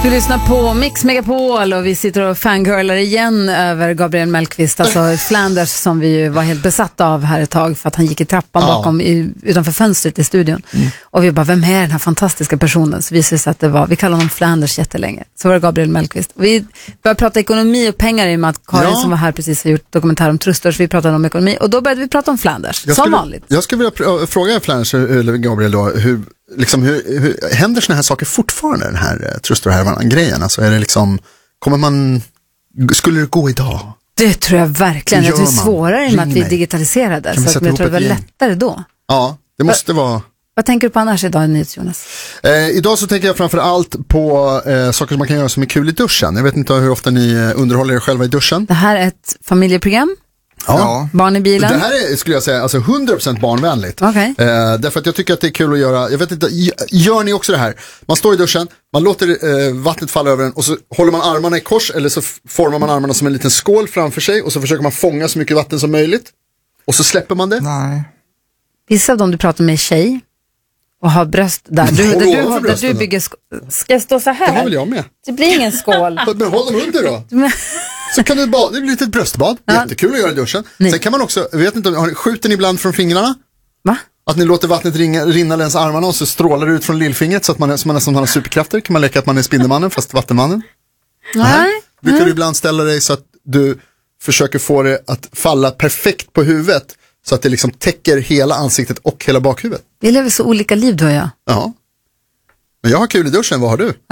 Du lyssnar på Mix Megapol och vi sitter och fangirlar igen över Gabriel Mellqvist, alltså Flanders, som vi ju var helt besatta av här ett tag för att han gick i trappan bakom utanför fönstret i studion. Och vi bara, vem är den här fantastiska personen? Så visade det sig att det var, vi kallar honom Flanders jättelänge. Så var det Gabriel Mellqvist. Vi började prata ekonomi och pengar i och med att Karin som var här precis har gjort dokumentär om Trustors, vi pratade om ekonomi och då började vi prata om Flanders, som vanligt. Jag skulle vilja fråga Flanders, eller Gabriel då, hur händer såna här saker fortfarande, den här Trustor-grejen? Alltså är det liksom, skulle det gå idag? Det tror jag verkligen. Jag tror det är svårare i och med att vi digitaliserade. Så jag tror det var lättare då. Ja, det måste vara. Vad tänker du på annars idag, NyhetsJonas? Idag så tänker jag framför allt på saker som man kan göra som är kul i duschen. Jag vet inte hur ofta ni underhåller er själva i duschen. Det här är ett familjeprogram. Ja. Barn i bilen. Det här är, skulle jag säga, alltså 100% barnvänligt. Okay. Därför att jag tycker att det är kul att göra. Jag vet inte, gör ni också det här? Man står i duschen, man låter vattnet falla över en och så håller man armarna i kors, eller så formar man armarna som en liten skål framför sig och så försöker man fånga så mycket vatten som möjligt. Och så släpper man det. Nej. Vissa av dem du pratar med tjej och har bröst där. Där du bygger ska jag stå så här? Det har väl jag med. Det blir ingen skål. Men håll dem under då. Så kan du det blir lite ett bröstbad. Jättekul att göra i duschen. Nej. Sen kan man också, vet inte, skjuter ni ibland från fingrarna? Va? Att ni låter vattnet rinna längs armarna och så strålar det ut från lillfingret så att man nästan har superkrafter. Kan man leka att man är Spindelmannen fast vattenmannen? Nej. Brukar du ibland ställa dig så att du försöker få det att falla perfekt på huvudet så att det liksom täcker hela ansiktet och hela bakhuvudet? Vi lever så olika liv, du och jag. Ja. Men jag har kul i duschen, vad har du?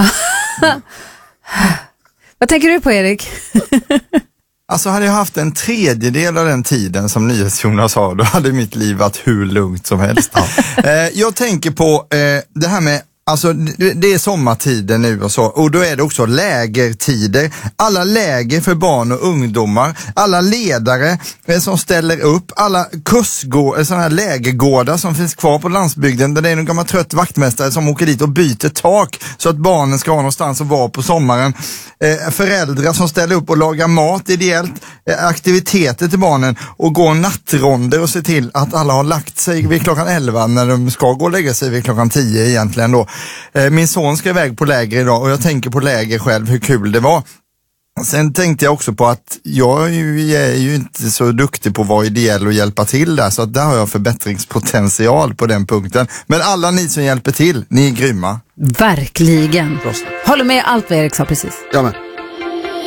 Vad tänker du på, Erik? Alltså hade jag haft en tredjedel av den tiden som NyhetsJonas har, då hade mitt liv varit hur lugnt som helst. Jag tänker på det här med, alltså det är sommartider nu och så, och då är det också lägertider. Alla läger för barn och ungdomar, alla ledare som ställer upp, alla sådana här lägergårdar som finns kvar på landsbygden där det är en gammal trött vaktmästare som åker dit och byter tak så att barnen ska ha någonstans att vara på sommaren. Föräldrar som ställer upp och lagar mat ideellt, aktiviteter till barnen och går nattronder och ser till att alla har lagt sig vid klockan 11 när de ska gå och lägga sig vid klockan 10 egentligen då. Min son ska iväg på läger idag och jag tänker på läger själv, hur kul det var. Sen tänkte jag också på att jag är ju inte så duktig på att vara ideell och hjälpa till där, så att där har jag förbättringspotential på den punkten. Men alla ni som hjälper till, ni är grymma. Verkligen. Håller med allt vad Erik sa precis. Ja, men.